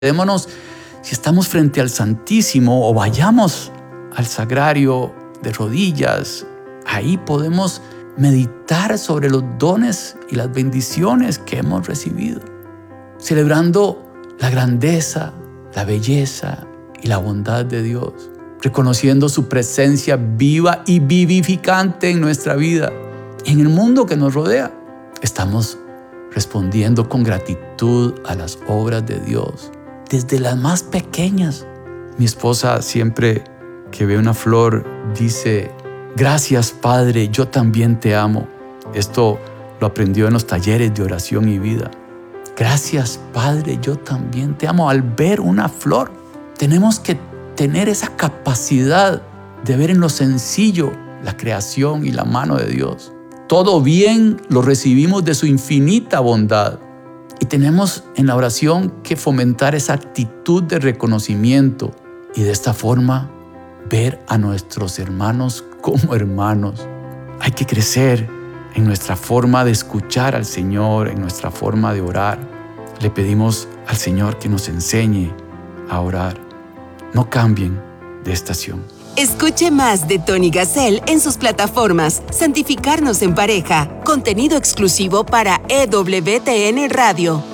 Quedémonos, si estamos frente al Santísimo o vayamos al Sagrario de rodillas, ahí podemos meditar sobre los dones y las bendiciones que hemos recibido, celebrando la grandeza, la belleza y la bondad de Dios, reconociendo su presencia viva y vivificante en nuestra vida, en el mundo que nos rodea. Estamos respondiendo con gratitud a las obras de Dios, desde las más pequeñas. Mi esposa siempre que ve una flor dice: gracias, Padre, yo también te amo. Esto lo aprendió en los talleres de oración y vida. Gracias, Padre, yo también te amo. Al ver una flor, tenemos que tener esa capacidad de ver en lo sencillo la creación y la mano de Dios. Todo bien lo recibimos de su infinita bondad. Y tenemos en la oración que fomentar esa actitud de reconocimiento y de esta forma ver a nuestros hermanos como hermanos. Hay que crecer en nuestra forma de escuchar al Señor, en nuestra forma de orar. Le pedimos al Señor que nos enseñe a orar. No cambien de estación. Escuche más de Tony Gassel en sus plataformas Santificarnos en Pareja, contenido exclusivo para EWTN Radio.